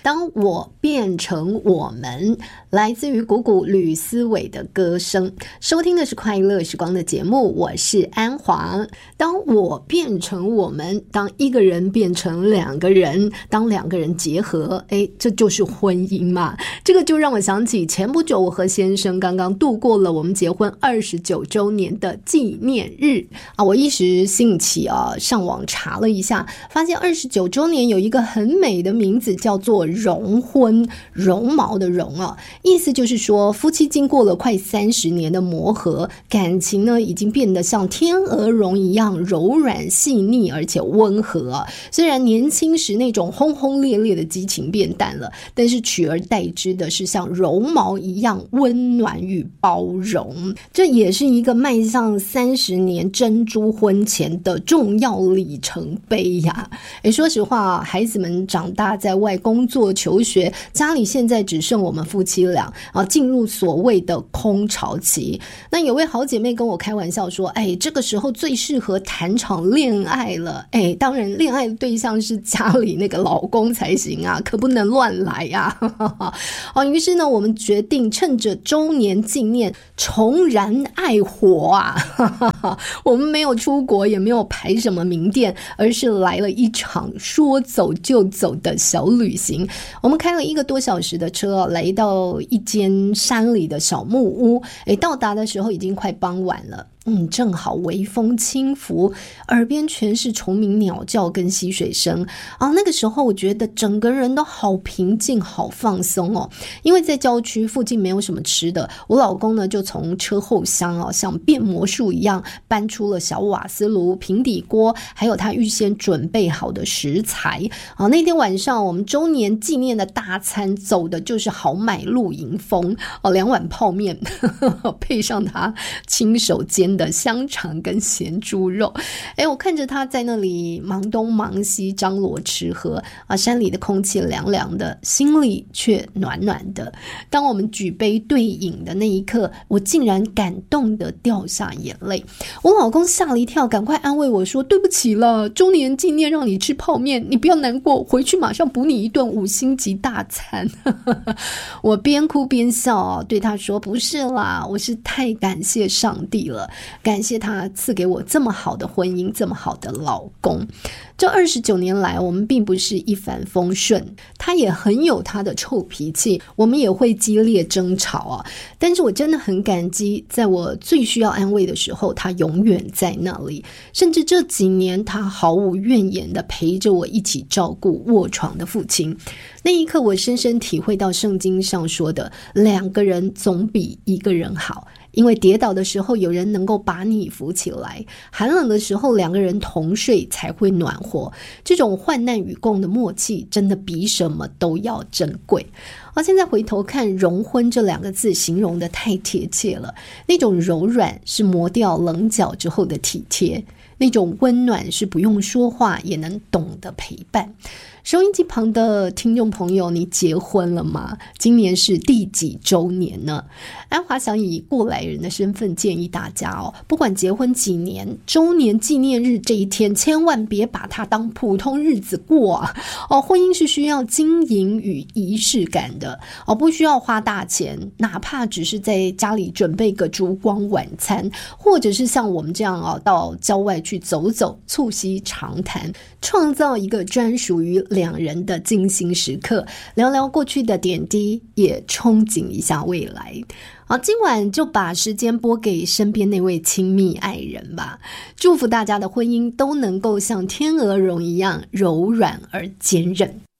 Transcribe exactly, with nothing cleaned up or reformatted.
当我变成我们，来自于谷谷吕思伟的歌声。收听的是快乐时光的节目，我是安华。当我变成我们，当一个人变成两个人，当两个人结合，诶，这就是婚姻嘛。这个就让我想起前不久我和先生刚刚度过了我们结婚二十九周年的纪念日啊，我一时兴起啊，上网查了一下，发现二十九周年有一个很美的名字，叫做绒婚，绒毛的绒啊，意思就是说夫妻经过了快三十年的磨合，感情呢已经变得像天鹅绒一样柔软细腻而且温和啊。虽然年轻时那种轰轰烈烈的激情变淡了，但是取而代之的是像绒毛一样温暖与包容。这也是一个迈向三十年珍珠婚前的重要里程碑呀。诶，说实话，孩子们长大在外工作求学，家里现在只剩我们夫妻俩啊，进入所谓的空巢期。那有位好姐妹跟我开玩笑说，哎，这个时候最适合谈场恋爱了。哎，当然恋爱的对象是家里那个老公才行啊，可不能乱来啊。好，于是呢，我们决定趁着周年纪念重燃爱火啊。我们没有出国，也没有排什么名店，而是来了一场说走就走的小旅行。我们开了一个多小时的车，来到一间山里的小木屋。诶，到达的时候已经快傍晚了。嗯，正好微风轻拂，耳边全是虫鸣鸟叫跟溪水声啊。那个时候我觉得整个人都好平静好放松哦。因为在郊区附近没有什么吃的，我老公呢就从车后箱啊像变魔术一样搬出了小瓦斯炉、平底锅，还有他预先准备好的食材啊。那天晚上我们周年纪念的大餐走的就是豪买露营风哦，两碗泡面呵呵配上他亲手煎的香肠跟咸猪肉。诶，我看着他在那里忙东忙西张罗吃喝啊，山里的空气凉凉的，心里却暖暖的。当我们举杯对饮的那一刻，我竟然感动的掉下眼泪。我老公吓了一跳，赶快安慰我说，对不起了，周年纪念让你吃泡面，你不要难过，回去马上补你一顿五星级大餐。我边哭边笑啊，对他说，不是啦，我是太感谢上帝了，感谢他赐给我这么好的婚姻，这么好的老公。这二十九年来，我们并不是一帆风顺，他也很有他的臭脾气，我们也会激烈争吵啊。但是我真的很感激，在我最需要安慰的时候，他永远在那里。甚至这几年，他毫无怨言的陪着我一起照顾卧床的父亲。那一刻，我深深体会到圣经上说的，两个人总比一个人好。因为跌倒的时候有人能够把你扶起来，寒冷的时候两个人同睡才会暖和，这种患难与共的默契真的比什么都要珍贵。而现在回头看，融婚这两个字形容的太贴切了，那种柔软是磨掉棱角之后的体贴，那种温暖是不用说话也能懂得陪伴。收音机旁的听众朋友，你结婚了吗？今年是第几周年呢？安华想以过来人的身份建议大家哦，不管结婚几年，周年纪念日这一天千万别把它当普通日子过啊！哦，婚姻是需要经营与仪式感的哦，不需要花大钱，哪怕只是在家里准备个烛光晚餐，或者是像我们这样啊，到郊外去走走，促膝长谈，创造一个专属于两人的精心时刻，聊聊过去的点滴，也憧憬一下未来。好，今晚就把时间拨给身边那位亲密爱人吧，祝福大家的婚姻都能够像天鹅绒一样柔软而坚韧。